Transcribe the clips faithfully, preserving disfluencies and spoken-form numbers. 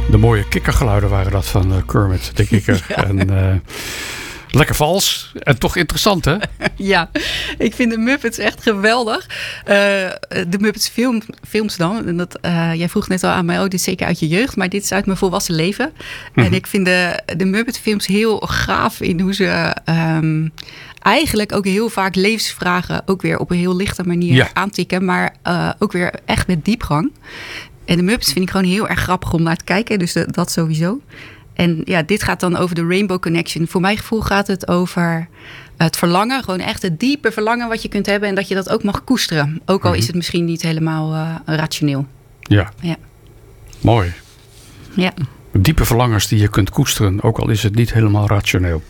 De mooie kikkergeluiden waren dat van uh, Kermit de Kikker. Ja. En, uh, lekker vals en toch interessant, hè? Ja, ik vind de Muppets echt geweldig. Uh, de Muppets film, films dan. En dat, uh, jij vroeg net al aan mij, oh, dit is zeker uit je jeugd. Maar dit is uit mijn volwassen leven. Mm-hmm. En ik vind de, de Muppet films heel gaaf in hoe ze... Um, eigenlijk ook heel vaak levensvragen ook weer op een heel lichte manier ja. aantikken. Maar uh, ook weer echt met diepgang. En de Muppets vind ik gewoon heel erg grappig om naar te kijken. Dus de, dat sowieso. En ja, dit gaat dan over de Rainbow Connection. Voor mijn gevoel gaat het over het verlangen. Gewoon echt het diepe verlangen wat je kunt hebben. En dat je dat ook mag koesteren. Ook al mm-hmm. is het misschien niet helemaal uh, rationeel. Ja. ja. Mooi. Ja. Diepe verlangens die je kunt koesteren. Ook al is het niet helemaal rationeel.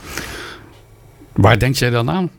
Waar denk jij dan aan?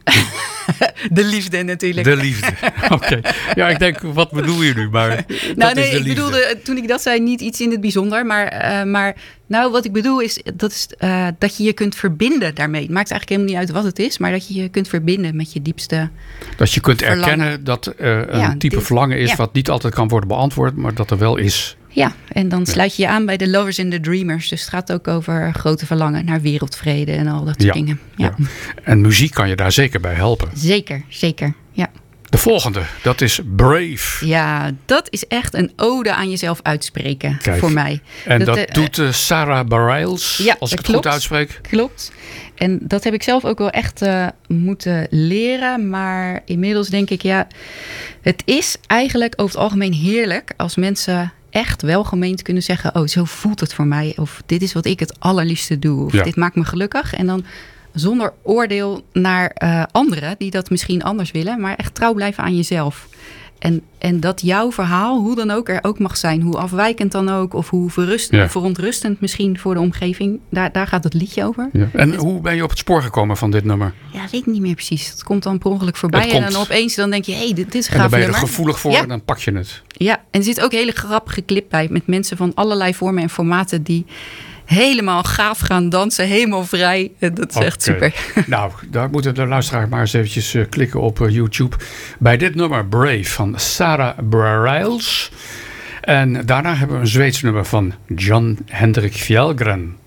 De liefde natuurlijk. De liefde, oké. Okay. Ja, ik denk, wat bedoel je nu? Maar nou dat nee, is de ik liefde. bedoelde, toen ik dat zei, niet iets in het bijzonder. Maar, uh, maar nou, wat ik bedoel is, dat, is uh, dat je je kunt verbinden daarmee. Het maakt eigenlijk helemaal niet uit wat het is. Maar dat je je kunt verbinden met je diepste Dat je kunt verlangen. erkennen dat uh, een ja, type dit, verlangen is... Ja. wat niet altijd kan worden beantwoord, maar dat er wel is. Ja, en dan sluit je je aan bij de Lovers and the Dreamers. Dus het gaat ook over grote verlangen naar wereldvrede en al dat soort ja, dingen. Ja. Ja. En muziek kan je daar zeker bij helpen. Zeker, zeker, ja. De volgende, dat is Brave. Ja, dat is echt een ode aan jezelf uitspreken. Kijk, voor mij. En dat, dat uh, doet uh, Sarah Bareilles, ja, als ik het klopt, goed uitspreek. Klopt. En dat heb ik zelf ook wel echt uh, moeten leren. Maar inmiddels denk ik, ja, het is eigenlijk over het algemeen heerlijk als mensen echt welgemeend kunnen zeggen, oh, zo voelt het voor mij. Of dit is wat ik het allerliefste doe. Of ja. dit maakt me gelukkig. En dan zonder oordeel naar uh, anderen die dat misschien anders willen. Maar echt trouw blijven aan jezelf. En, en dat jouw verhaal, hoe dan ook, er ook mag zijn. Hoe afwijkend dan ook. Of hoe verrustend, ja. verontrustend misschien voor de omgeving. Daar, daar gaat het liedje over. Ja. En het, hoe ben je op het spoor gekomen van dit nummer? Ja, weet ik niet meer precies. Het komt dan per ongeluk voorbij. En dan opeens dan denk je, hé, hey, dit, dit is een gaaf nummer. En dan ben je er gevoelig voor ja. en dan pak je het. Ja, en er zit ook een hele grappige clip bij. Met mensen van allerlei vormen en formaten die helemaal gaaf gaan dansen, helemaal vrij. Dat is okay. echt super. Nou, daar moeten de luisteraars maar eens eventjes uh, klikken op uh, YouTube. Bij dit nummer Brave van Sarah Bareilles. En daarna hebben we een Zweeds nummer van Jan Henrik Fjällgren.